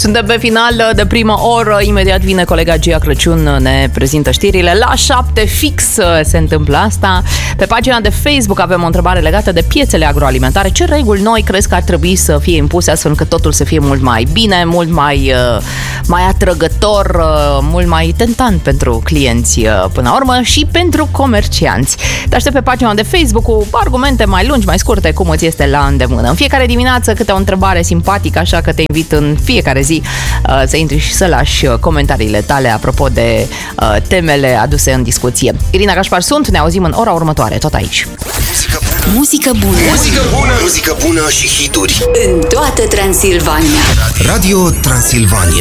Suntem pe final de prima oră. Imediat vine colega Gia Crăciun, ne prezintă știrile. La 7 fix se întâmplă asta. Pe pagina de Facebook avem o întrebare legată de piețele agroalimentare. Ce reguli noi crezi că ar trebui să fie impuse astfel încât totul să fie mult mai bine, mult mai atrăgător, mult mai tentant pentru clienți până la urmă și pentru comercianți? Te aștept pe pagina de Facebook cu argumente mai lungi, mai scurte, cum îți este la îndemână. În fiecare dimineață câte o întrebare simpatică, așa că te invit în fiecare zi să intri și să lași comentariile tale apropo de temele aduse în discuție. Irina Gașpar sunt, ne auzim în ora următoare, tot aici. Muzică bună. Muzică bună. Muzică bună și hituri În toată Transilvania. Radio Transilvania.